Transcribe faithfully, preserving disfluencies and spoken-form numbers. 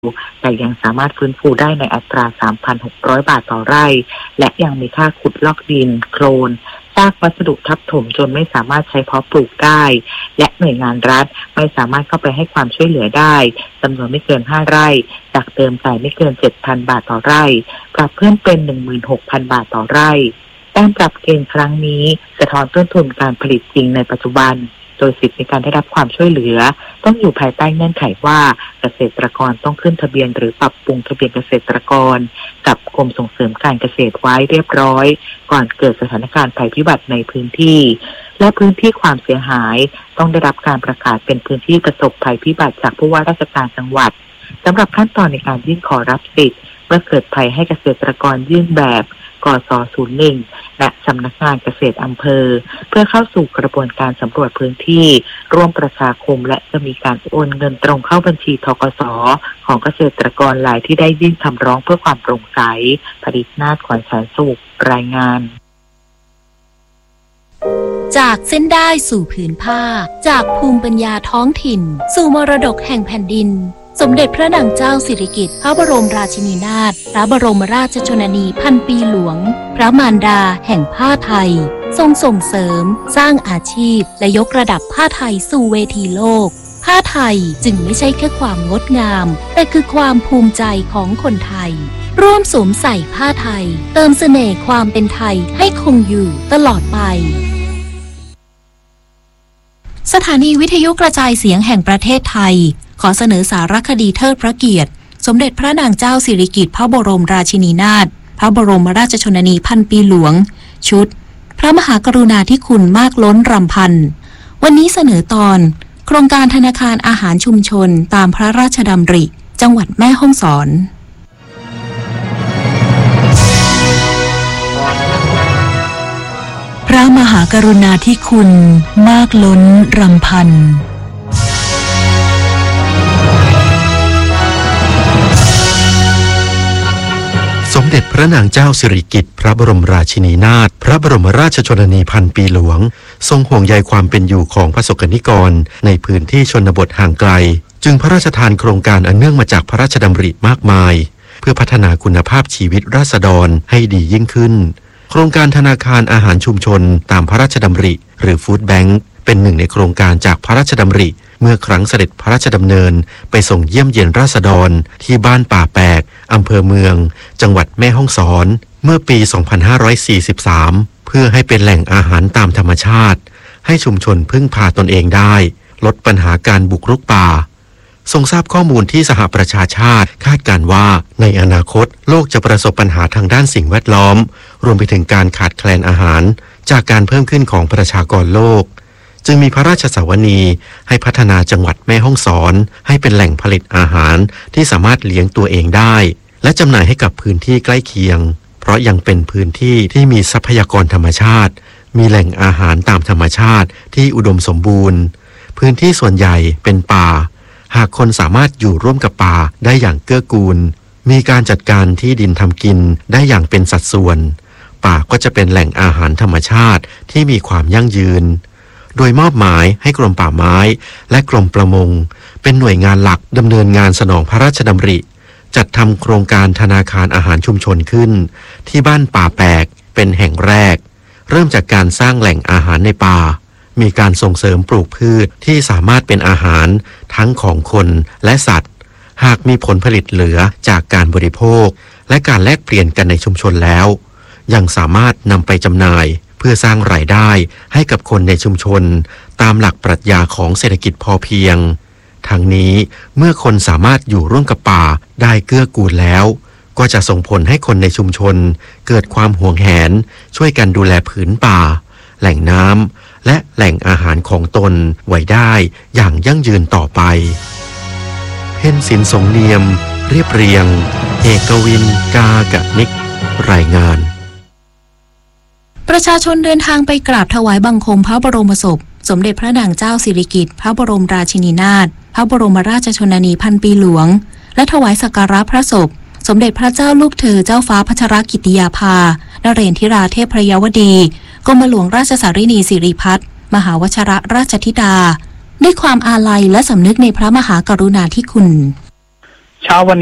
แต่ยังสามารถฟื้นฟูได้ในอัตรา สามพันหกร้อย บาทต่อไร่และยังมีค่าขุดลอกดินโคลนซากวัสดุทับถมจนไม่สามารถใช้เพาะปลูกได้และหน่วยงานรัฐไม่สามารถเข้าไปให้ความช่วยเหลือได้จำนวนไม่เกินห้าไร่จากเดิมจ่ายไม่เกิน เจ็ดพัน บาทต่อไร่ปรับเพิ่มเป็น หนึ่งหมื่นหกพัน บาทต่อไร่การปรับเกณฑ์ครั้งนี้สะท้อนต้นทุนการผลิตจริงในปัจจุบันโดยสิทธิในการได้รับความช่วยเหลือต้องอยู่ภายใต้เงื่อนไขว่าเกษตรกรต้องขึ้นทะเบียนหรือปรับปรุงทะเบียนเกษตรกรกับกรมส่งเสริมการเกษตรไว้เรียบร้อยก่อนเกิดสถานการณ์ภัยพิบัติในพื้นที่และพื้นที่ความเสียหายต้องได้รับการประกาศเป็นพื้นที่ประสบภัยพิบัติจากผู้ว่าราชการจังหวัดสำหรับขั้นตอนในการยื่นขอรับสิทธิ์เมื่อเกิดภัยให้เกษตรกรยื่นแบบกส ศูนย์หนึ่ง และสำนักงานเกษตรอำเภอเพื่อเข้าสู่กระบวนการสำรวจพื้นที่ร่วมประชาคมและจะมีการโอนเงินตรงเข้าบัญชีธกสของเกษตรกรรายที่ได้ยื่นคำร้องเพื่อความโปร่งใสผลิตนาฏขวัญแสนสุขรายงานจากเส้นได้สู่ผืนผ้าจากภูมิปัญญาท้องถิ่นสู่มรดกแห่งแผ่นดินสมเด็จพระนางเจ้าสิริกิติ์พระบรมราชินีนาถพระบรมราชชนนีพันปีหลวงพระมารดาแห่งผ้าไทยทรงส่งเสริมสร้างอาชีพและยกระดับผ้าไทยสู่เวทีโลกผ้าไทยจึงไม่ใช่แค่ความงดงามแต่คือความภูมิใจของคนไทยร่วมสวมใส่ผ้าไทยเติมเสน่ห์ความเป็นไทยให้คงอยู่ตลอดไปสถานีวิทยุกระจายเสียงแห่งประเทศไทยขอเสนอสารคดีเทิดพระเกียรติสมเด็จพระนางเจ้าสิริกิติ์พระบรมราชินีนาถพระบรมราชชนนีพันปีหลวงชุดพระมหากรุณาธิคุณมากล้นรำพันวันนี้เสนอตอนโครงการธนาคารอาหารชุมชนตามพระราชดำริจังหวัดแม่ฮ่องสอนพระมหากรุณาธิคุณมากล้นรำพันสมเด็จพระนางเจ้าสิริกิติ์พระบรมราชินีนาถพระบรมราชชนนีพันปีหลวงทรงห่วงใยความเป็นอยู่ของประสบกนิกรในพื้นที่ชนบทห่างไกลจึงพระราชทานโครงการอันเนื่องมาจากพระราชดำริมากมายเพื่อพัฒนาคุณภาพชีวิตราษฎรให้ดียิ่งขึ้นโครงการธนาคารอาหารชุมชนตามพระราชดำริหรือฟู้ดแบงค์เป็นหนึ่งในโครงการจากพระราชดำริเมื่อครั้งเสด็จพระราชดำเนินไปส่งเยี่ยมเยียนราษฎรที่บ้านป่าแปกอำเภอเมืองจังหวัดแม่ฮ่องสอนเมื่อปี สองพันห้าร้อยสี่สิบสาม เพื่อให้เป็นแหล่งอาหารตามธรรมชาติให้ชุมชนพึ่งพาตนเองได้ลดปัญหาการบุกรุกป่าทรงทราบข้อมูลที่สหประชาชาติคาดการณ์ว่าในอนาคตโลกจะประสบปัญหาทางด้านสิ่งแวดล้อมรวมไปถึงการขาดแคลนอาหารจากการเพิ่มขึ้นของประชากรโลกจึงมีพระราชสวนีให้พัฒนาจังหวัดแม่ฮ่องสอนให้เป็นแหล่งผลิตอาหารที่สามารถเลี้ยงตัวเองได้และจำหน่ายให้กับพื้นที่ใกล้เคียงเพราะยังเป็นพื้นที่ที่มีทรัพยากรธรรมชาติมีแหล่งอาหารตามธรรมชาติที่อุดมสมบูรณ์พื้นที่ส่วนใหญ่เป็นป่าหากคนสามารถอยู่ร่วมกับป่าได้อย่างเกื้อกูลมีการจัดการที่ดินทำกินได้อย่างเป็นสัดส่วนป่าก็จะเป็นแหล่งอาหารธรรมชาติที่มีความยั่งยืนโดยมอบหมายให้กรมป่าไม้และกรมประมงเป็นหน่วยงานหลักดำเนินงานสนองพระราชดำริจัดทำโครงการธนาคารอาหารชุมชนขึ้นที่บ้านป่าแปกเป็นแห่งแรกเริ่มจากการสร้างแหล่งอาหารในป่ามีการส่งเสริมปลูกพืชที่สามารถเป็นอาหารทั้งของคนและสัตว์หากมีผลผลิตเหลือจากการบริโภคและการแลกเปลี่ยนกันในชุมชนแล้วยังสามารถนำไปจำหน่ายเพื่อสร้างรายได้ให้กับคนในชุมชนตามหลักปรัชญาของเศรษฐกิจพอเพียงทั้งนี้เมื่อคนสามารถอยู่ร่วมกับป่าได้เกื้อกูลแล้วก็จะส่งผลให้คนในชุมชนเกิดความห่วงแหนช่วยกันดูแลผืนป่าแหล่งน้ำและแหล่งอาหารของตนไว้ได้อย่างยั่งยืนต่อไปเพ็ญศิลป์สงเนียมเรียบเรียงเอกวินกากะนิกรายงานประชาชนเดินทางไปกราบถวายบังคมพระบรมศพสมเด็จพระนางเจ้าสิริกิติ์พระบรมราชินีนาถพระบรมราชชนนีพันปีหลวงและถวายสักการะพระศพสมเด็จพระเจ้าลูกเธอเจ้าฟ้าพัชรกิติยาภานเรศธิราเทพยวดีกรมหลวงราชสารินีสิริพัฒน์มหาวชรราชธิดาด้วยความอาลัยและสำนึกในพระมหากรุณาธิคุณเช้าวัน